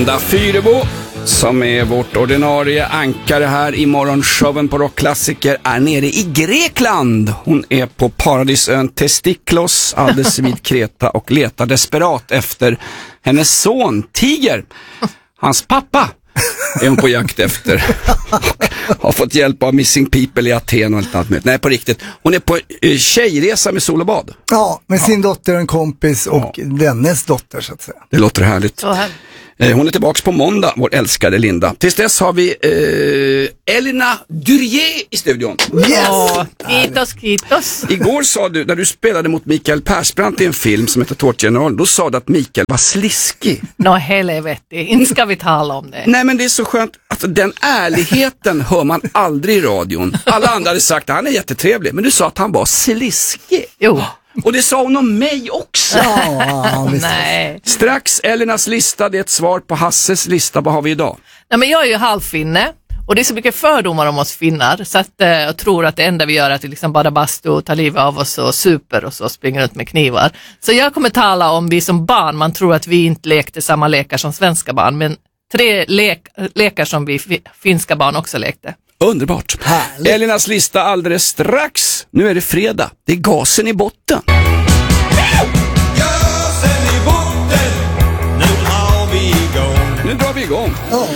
Linda Fyrebo, som är vårt ordinarie ankare här i morgonshowen på Rockklassiker, är nere i Grekland. Hon är på paradisön Testiklos, alldeles vid Kreta, och letar desperat efter hennes son Tiger. Hans pappa är hon på jakt efter. Har fått hjälp av Missing People i Aten och allt annat. Nej, på riktigt. Hon är på tjejresa med sol och bad. Ja, med sin dotter, en kompis och dennes dotter, så att säga. Det låter härligt. Hon är tillbaks på måndag, vår älskade Linda. Tills dess har vi Elina Durier i studion. Yes! Kitos. Igår sa du, när du spelade mot Mikael Persbrandt i en film som heter Tårtgeneral, då sa du att Mikael var sliskig. Helvete, inte ska vi tala om det. Nej, men det är så skönt. Alltså, den ärligheten hör man aldrig i radion. Alla andra hade sagt att han är jättetrevlig, men du sa att han var sliskig. Jo. Och det sa hon om mig också. Ja, Nej. Strax Elinas lista, det är ett svar på Hasses lista. Vad har vi idag? Nej, men jag är ju halvfinne. Och det är så mycket fördomar om oss finnar. Så att jag tror att det enda vi gör är att vi liksom bara bastu och tar livet av oss och super och så springer runt med knivar. Så jag kommer tala om vi som barn. Man tror att vi inte lekte samma lekar som svenska barn. Men 3 lekar som vi finska barn också lekte. Underbart. Härligt. Elinas lista alldeles strax. Nu är det fredag. Det är gasen i botten. Gasen i botten, nu drar vi igång. Nu drar vi igång.